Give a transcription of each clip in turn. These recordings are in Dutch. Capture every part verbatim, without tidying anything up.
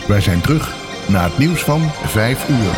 Wij zijn terug na het nieuws van vijf uur.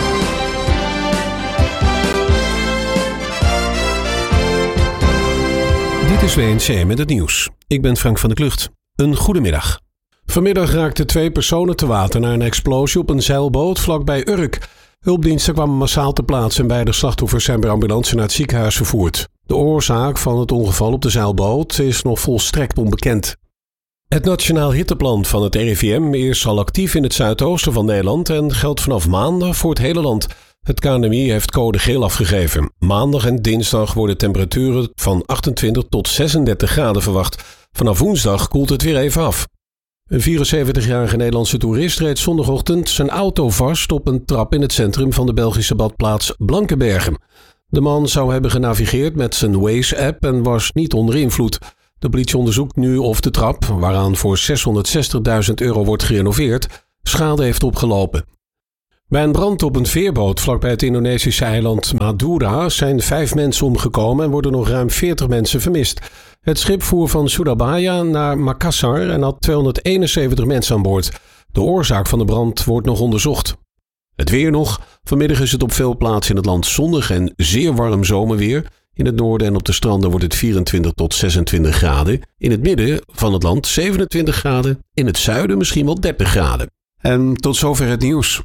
Dit is W N C met het nieuws. Ik ben Frank van der Klucht. Een goedemiddag. Vanmiddag raakten twee personen te water na een explosie op een zeilboot vlakbij Urk. Hulpdiensten kwamen massaal ter plaatse en beide slachtoffers zijn per ambulance naar het ziekenhuis vervoerd. De oorzaak van het ongeval op de zeilboot is nog volstrekt onbekend. Het Nationaal Hitteplan van het R I V M is al actief in het zuidoosten van Nederland en geldt vanaf maandag voor het hele land. Het K N M I heeft code geel afgegeven. Maandag en dinsdag worden temperaturen van achtentwintig tot zesendertig graden verwacht. Vanaf woensdag koelt het weer even af. Een vierenzeventigjarige Nederlandse toerist reed zondagochtend zijn auto vast op een trap in het centrum van de Belgische badplaats Blankenbergen. De man zou hebben genavigeerd met zijn Waze-app en was niet onder invloed. De politie onderzoekt nu of de trap, waaraan voor zeshonderdzestigduizend euro wordt gerenoveerd, schade heeft opgelopen. Bij een brand op een veerboot vlakbij het Indonesische eiland Madura zijn vijf mensen omgekomen en worden nog ruim veertig mensen vermist. Het schip voer van Surabaya naar Makassar en had tweehonderdeenenzeventig mensen aan boord. De oorzaak van de brand wordt nog onderzocht. Het weer nog. Vanmiddag is het op veel plaatsen in het land zonnig en zeer warm zomerweer. In het noorden en op de stranden wordt het vierentwintig tot zesentwintig graden. In het midden van het land zevenentwintig graden. In het zuiden misschien wel dertig graden. En tot zover het nieuws.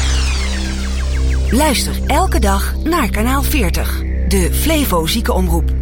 Luister elke dag naar kanaal veertig, de Flevo Ziekenomroep.